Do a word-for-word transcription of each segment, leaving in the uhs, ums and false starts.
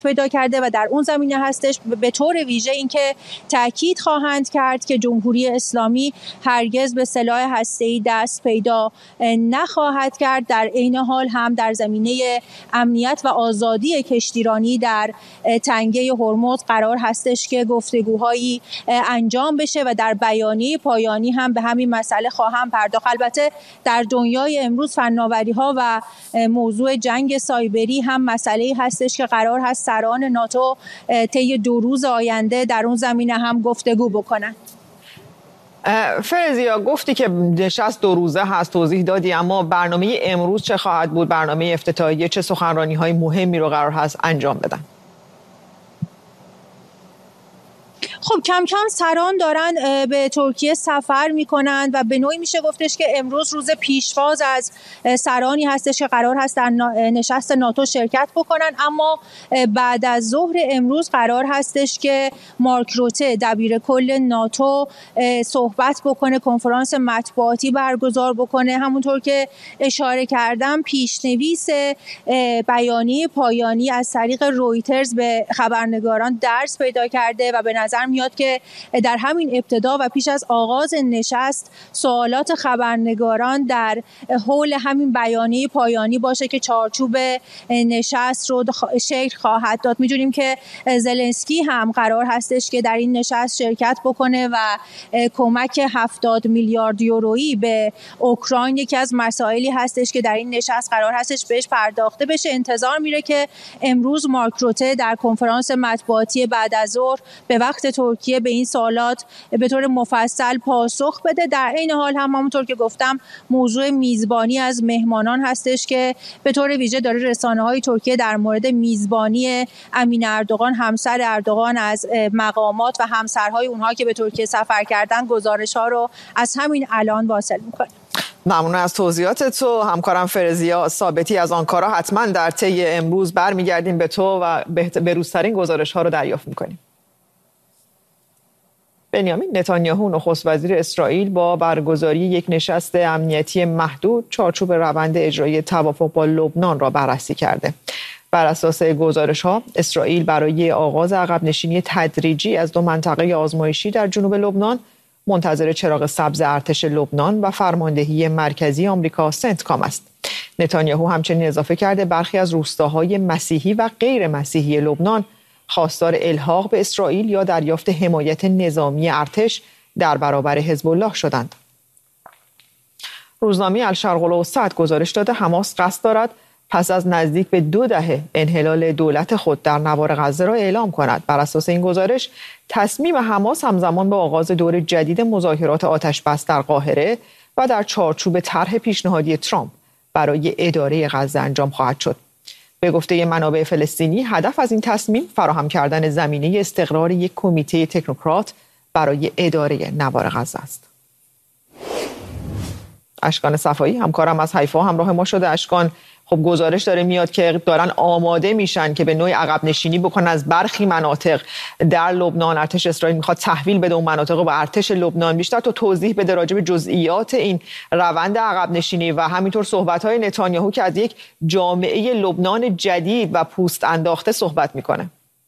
پیدا کرده و در اون زمینه هستش به طور ویژه اینکه تاکید خواهند کرد که جمهوری اسلامی هرگز به سلاح هسته‌ای دست پیدا نخواهد کرد. در عین حال هم در زمینه امنیت و آزادی کشتیرانی در تنگه هرمز قرار هستش که گفتگوهایی انجام بشه و در بیانیه پایانی هم به همین مسئله خواهم پرداخت. البته در دنیای امروز فناوری‌ها و موضوع جنگ سایبری هم مسئله هستش که قرار هست سران ناتو طی دو روز آینده در اون زمینه هم گفتگو بکنن. فرزیا، گفتی که نشست دو روزه هست، توضیح دادی، اما برنامه امروز چه خواهد بود؟ برنامه افتتاحیه چه سخنرانی‌های مهمی رو قرار هست انجام بدن؟ خب کم کم سران دارن به ترکیه سفر میکنن و به نوعی میشه گفتش که امروز روز پیشواز از سرانی هستش که قرار هست در نشست ناتو شرکت بکنن. اما بعد از ظهر امروز قرار هستش که مارک روته دبیر کل ناتو صحبت بکنه، کنفرانس مطبوعاتی برگزار بکنه. همونطور که اشاره کردم پیشنویس بیانیه پایانی از طریق رویترز به خبرنگاران درس پیدا کرده و به نظر میاد که در همین ابتدا و پیش از آغاز نشست سوالات خبرنگاران در حول همین بیانیه پایانی باشه که چارچوب نشست رو شکل خواهد داد. میدونیم که زلنسکی هم قرار هستش که در این نشست شرکت بکنه و کمک هفتاد میلیارد یورویی به اوکراین یکی از مسائلی هستش که در این نشست قرار هستش بهش پرداخته بشه. انتظار میره که امروز مارک روته در کنفرانس مطبوعاتی بعد از ظهر به وقت ترکیه به این سوالات به طور مفصل پاسخ بده. در این حال هم همونطور که گفتم موضوع میزبانی از مهمانان هستش که به طور ویژه داره رسانه‌های ترکیه در مورد میزبانی امین اردوغان همسر اردوغان از مقامات و همسرهای اونها که به ترکیه سفر کردن گزارش‌ها رو از همین الان واصل می‌کنه. ممنون از توضیحات تو. همکارم فرزیا ثابتی از آنکارا. حتما در طی امروز برمیگردیم به تو و به روزترین گزارش‌ها رو دریافت می‌کنیم. بنیامین نتانیاهو نخست وزیر اسرائیل با برگزاری یک نشست امنیتی محدود چارچوب روند اجرایی توافق با لبنان را بررسی کرده. بر اساس گزارش‌ها اسرائیل برای آغاز عقب نشینی تدریجی از دو منطقه آزمایشی در جنوب لبنان منتظر چراغ سبز ارتش لبنان و فرماندهی مرکزی آمریکا سنتکام است. نتانیاهو همچنین اضافه کرده برخی از روستاهای مسیحی و غیر مسیحی لبنان خواستار الحاق به اسرائیل یا دریافت حمایت نظامی ارتش در برابر حزب الله شدند. روزنامه الشرق الاوسط گزارش داده حماس قصد دارد پس از نزدیک به دو دهه انحلال دولت خود در نوار غزه را اعلام کند. بر اساس این گزارش تصمیم حماس همزمان با آغاز دور جدید مذاکرات آتش‌بس در قاهره و در چارچوب طرح پیشنهادی ترامپ برای اداره غزه انجام خواهد شد. به گفته منابع فلسطینی هدف از این تصمیم فراهم کردن زمینه استقرار یک کمیته تکنوکرات برای اداره نوار غزه است. اشکان صفایی همکارم از حیفا همراه ما شده. اشکان، خب گزارش داره میاد که دارن آماده میشن که به نوعی عقب نشینی بکنن از برخی مناطق در لبنان. ارتش اسرائیل میخواد تحویل بده اون مناطق و به ارتش لبنان. بیشتر تو توضیح بده راجع به جزئیات این روند عقب نشینی و همینطور صحبت‌های نتانیاهو که از یک جامعه لبنان جدید و پوست انداخته صحبت میکنه.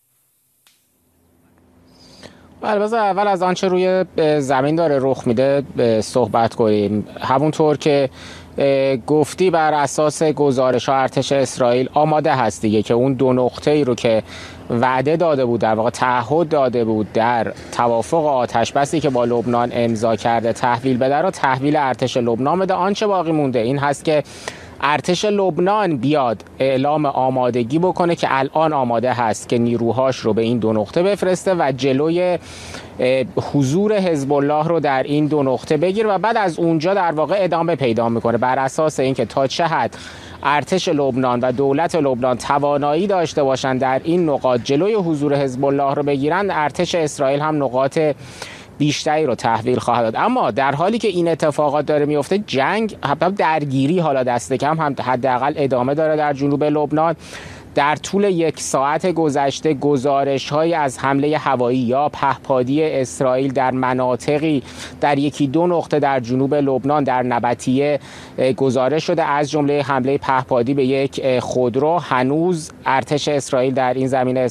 البته اول از آنچه روی زمین داره رخ میده صحبت کنیم. همونطور که گفتی بر اساس گزارش ها ارتش اسرائیل آماده هست دیگه که اون دو نقطه ای رو که وعده داده بود، در واقع تعهد داده بود در توافق آتش بسی که با لبنان امضا کرده تحویل بده رو تحویل ارتش لبنان بده. آنچه باقی مونده این هست که ارتش لبنان بیاد اعلام آمادگی بکنه که الان آماده هست که نیروهاش رو به این دو نقطه بفرسته و جلوی حضور حزب الله رو در این دو نقطه بگیر و بعد از اونجا در واقع ادامه پیدا میکنه بر اساس اینکه تا چه حد ارتش لبنان و دولت لبنان توانایی داشته باشند در این نقاط جلوی حضور حزب الله رو بگیرند، ارتش اسرائیل هم نقاط بیشتری رو تحویل خواهد داد. اما در حالی که این اتفاقات داره میفته، جنگ، حتی درگیری حالا دست کم هم حداقل ادامه داره در جنوب لبنان. در طول یک ساعت گذشته گزارش‌هایی از حمله هوایی یا پهپادی اسرائیل در مناطقی در یکی دو نقطه در جنوب لبنان در نبطیه گزارش شده، از جمله حمله پهپادی به یک خودرو. هنوز ارتش اسرائیل در این زمینه